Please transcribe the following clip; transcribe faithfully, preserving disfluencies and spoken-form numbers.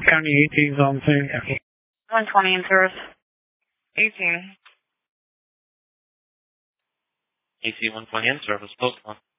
County eighteen's on scene. one twenty in service. eighteen. A C one twenty in service, post one.